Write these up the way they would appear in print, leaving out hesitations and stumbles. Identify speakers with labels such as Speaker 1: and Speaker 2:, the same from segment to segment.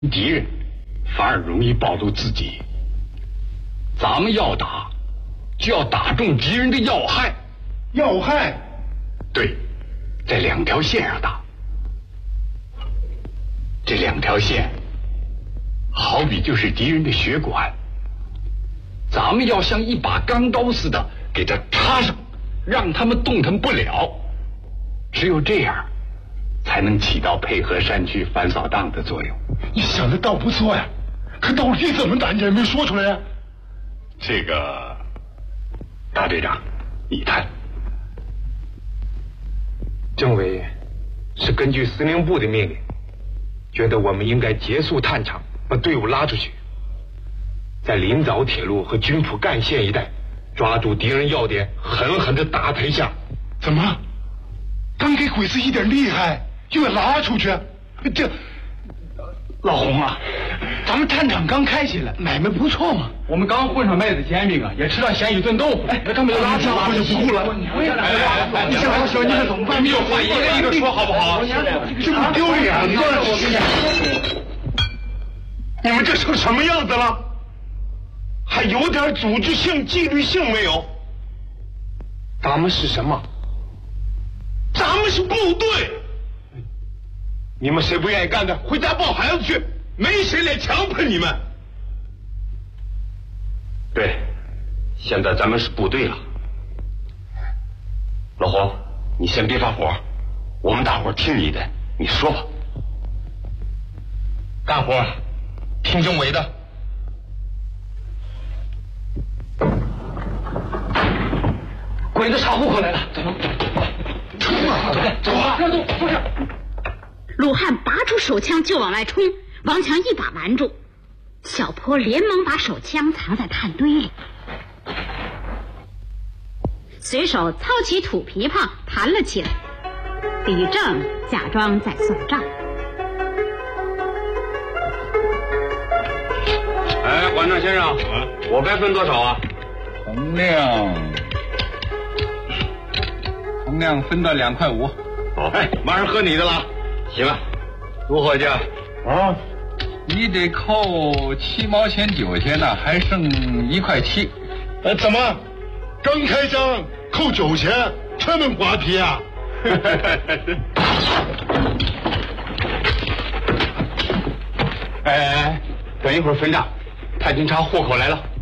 Speaker 1: 敌人，反而容易暴露自己。咱们要打，就要打中敌人的要害。
Speaker 2: 要害？
Speaker 1: 对，在两条线上打。这两条线，好比就是敌人的血管，咱们要像一把钢刀似的给它插上，让他们动弹不了。只有这样，才能起到配合山区反扫荡的作用。
Speaker 2: 你想的倒不错呀，可到底怎么打你也没说出来呀。
Speaker 1: 这个，大队长，你谈。
Speaker 3: 政委是根据司令部的命令，觉得我们应该结束探场，把队伍拉出去，在临枣铁路和军府干线一带抓住敌人要点，狠狠的打他一下。
Speaker 2: 怎么？刚给鬼子一点厉害，又要拉出去？这，
Speaker 4: 老洪啊，咱们探场刚开起来，买卖不错嘛。我们刚混上麦子煎饼啊，也吃到咸鱼炖豆腐。哎，他们就拉起来，
Speaker 2: 就不顾了。
Speaker 4: 你想好小妮子怎么办？
Speaker 3: 你有话一个一个说好不好？
Speaker 2: 这不丢脸吗？
Speaker 3: 你们这成什么样子了？还有点组织性、纪律性没有？咱们是什么？咱们是部队。你们谁不愿意干的，回家抱孩子去，没谁来强迫你们。对，现在咱们是部队了。老黄，你先别发火，我们大伙儿听你的，你说吧。干活，听政委的。
Speaker 4: 鬼子查户口来了，走。
Speaker 2: 冲啊！走啊！
Speaker 4: 坐下。
Speaker 5: 鲁汉拔出手枪就往外冲，王强一把拦住，小坡连忙把手枪藏在炭堆里，随手操起土琵琶弹了起来。李正假装在算账。
Speaker 3: 哎，馆长先生，我该分多少啊？
Speaker 6: 洪亮分到2块5。
Speaker 3: 好，哎，马上喝你的了。行了，卢伙计啊，
Speaker 6: 你得扣7毛钱9钱呢，还剩1块7。
Speaker 2: 怎么？刚开张扣9钱，这么滑皮啊？
Speaker 3: 哎，等一会儿分账，太警察户口来了。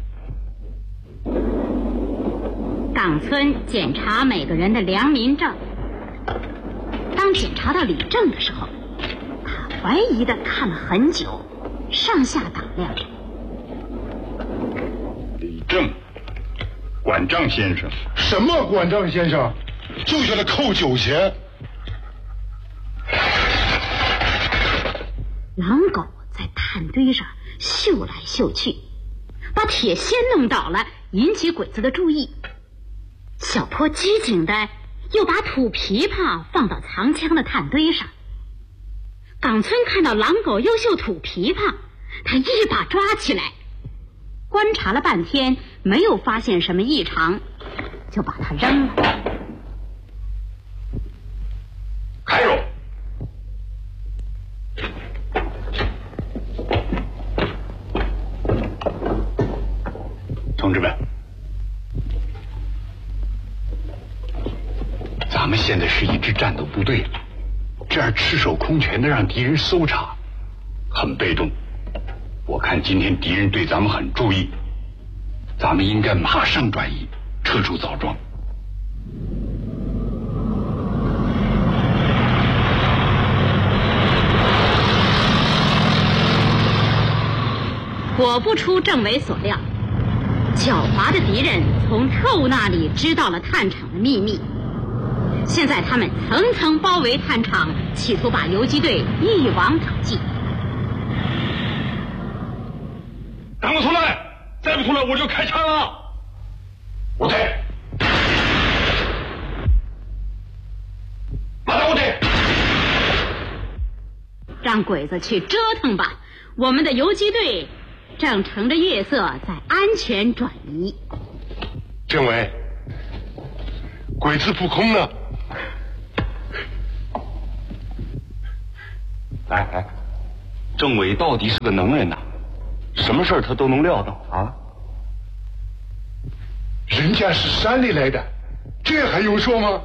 Speaker 5: 党村检查每个人的良民证，当检查到李正的时候，他怀疑地看了很久，上下打量着。
Speaker 1: 李正，管账先生。
Speaker 2: 什么管账先生？就叫他扣9钱。
Speaker 5: 狼狗在炭堆上嗅来嗅去，把铁锨弄倒了，引起鬼子的注意。小坡机警的又把土琵琶放到藏枪的炭堆上。冈村看到狼狗又嗅土琵琶，他一把抓起来，观察了半天，没有发现什么异常，就把它扔了。
Speaker 3: 开肉。
Speaker 1: 同志们，咱们现在是一支战斗部队，这样赤手空拳的让敌人搜查，很被动。我看今天敌人对咱们很注意，咱们应该马上转移，撤出枣庄。
Speaker 5: 果不出政委所料，狡猾的敌人从特务那里知道了探厂的秘密。现在他们层层包围探厂，企图把游击队一网打尽。
Speaker 3: 赶快出来！再不出来我就开枪了！我退！马上我退！
Speaker 5: 让鬼子去折腾吧，我们的游击队正乘着月色在安全转移。
Speaker 2: 政委，鬼子不空呢。
Speaker 3: 来， 政委到底是个能人呐，什么事儿他都能料到啊。
Speaker 2: 人家是山里来的，这还用说吗？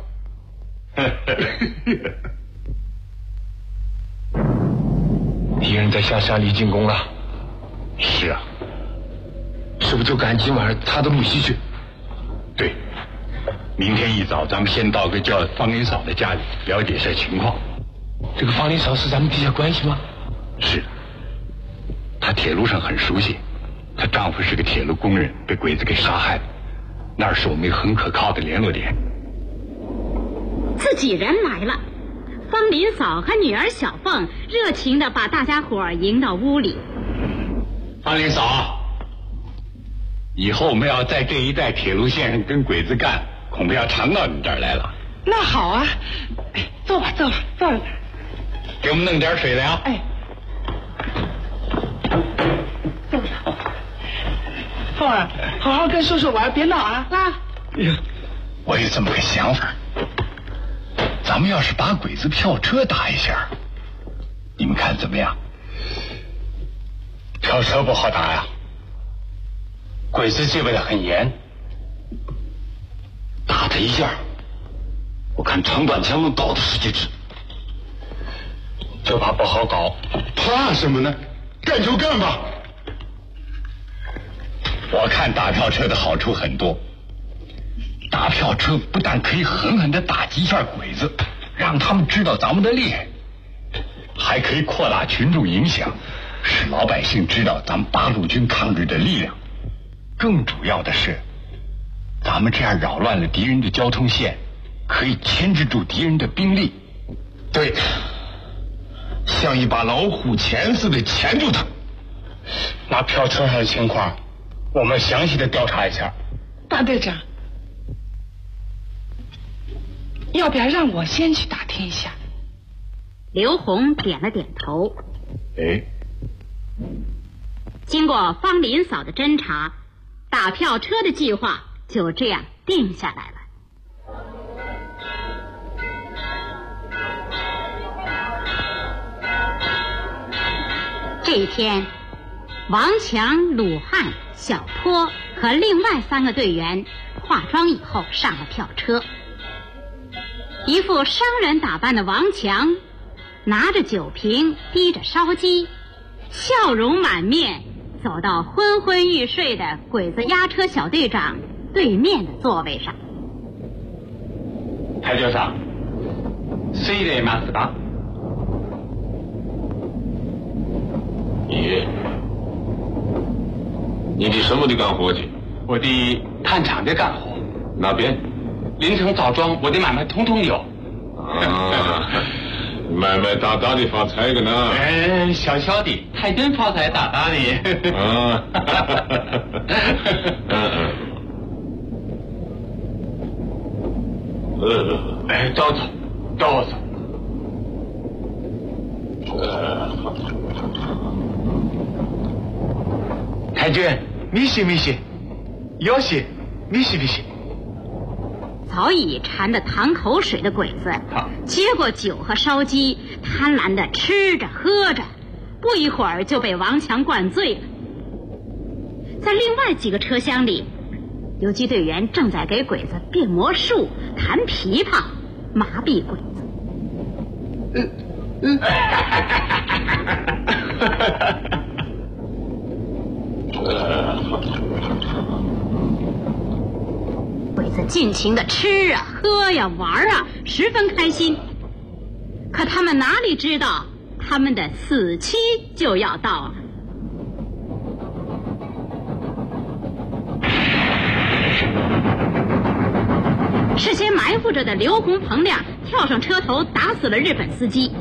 Speaker 3: 敌人在向山里进攻了。
Speaker 2: 是啊，
Speaker 3: 是不是就赶今晚他的木樨去？
Speaker 1: 对，明天一早咱们先到个叫方林嫂的家里了解这情况。
Speaker 3: 这个方林嫂是咱们地下关系吗？
Speaker 1: 是，她铁路上很熟悉，她丈夫是个铁路工人，被鬼子给杀害了，那是我们一个很可靠的联络点。
Speaker 5: 自己人来了，方林嫂和女儿小凤热情地把大家伙迎到屋里。
Speaker 1: 方林嫂，以后我们要在这一带铁路线上跟鬼子干，恐怕要常到你这儿来了。
Speaker 7: 那好啊，坐吧，坐吧，坐吧。
Speaker 1: 给我们弄点水来。
Speaker 7: 哎，坐吧。凤儿，好好跟叔叔玩，别闹啊！啊！
Speaker 1: 我有这么个想法，咱们要是把鬼子票车打一下，你们看怎么样？
Speaker 3: 票车不好打呀，鬼子戒备的很严，打他一下，我看长短枪能倒他10几支，就怕不好搞。
Speaker 2: 怕什么呢？干就干吧。
Speaker 1: 我看打票车的好处很多，打票车不但可以狠狠地打击一下鬼子，让他们知道咱们的厉害，还可以扩大群众影响，使老百姓知道咱们八路军抗日的力量。更主要的是，咱们这样扰乱了敌人的交通线，可以牵制住敌人的兵力。
Speaker 3: 对，像一把老虎钳似的钳住他。那票车上的情况，我们详细的调查一下。
Speaker 7: 大队长，要不要让我先去打听一下？
Speaker 5: 刘红点了点头。
Speaker 1: 哎，
Speaker 5: 经过方林嫂的侦查，打票车的计划就这样定下来了。这一天，王强、鲁汉、小坡和另外3个队员化妆以后上了票车。一副商人打扮的王强拿着酒瓶，提着烧鸡，笑容满面，走到昏昏欲睡的鬼子押车小队长对面的座位上。
Speaker 6: 台球上，谁来吗？是吧？
Speaker 3: 你的什么的干活去？
Speaker 6: 我的探厂的干活。
Speaker 3: 哪边？
Speaker 6: 凌晨枣庄，我的买卖通通有。
Speaker 3: 啊，买卖大大的发财个呢？
Speaker 6: 哎，小小的，太真发财大大的。
Speaker 3: 啊，
Speaker 6: 哎，走走，走走。
Speaker 4: 太君，米西米西，有西，米西米西。
Speaker 5: 早已馋得淌口水的鬼子接过酒和烧鸡，贪婪地吃着喝着，不一会儿就被王强灌醉了。在另外几个车厢里，游击队员正在给鬼子变魔术、弹琵琶，麻痹鬼子。鬼子尽情地吃啊、喝呀、玩啊，十分开心。可他们哪里知道，他们的死期就要到了。事先埋伏着的刘洪、彭亮跳上车头，打死了日本司机。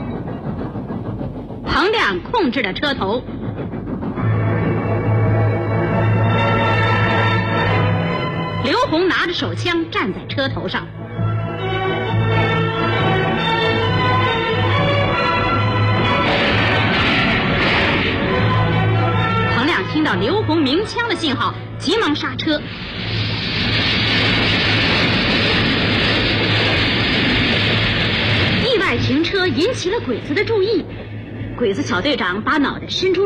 Speaker 5: 彭亮控制了车头，刘洪拿着手枪站在车头上。彭亮听到刘洪鸣枪的信号，急忙刹车。意外停车引起了鬼子的注意， 鬼子小队长把脑袋伸出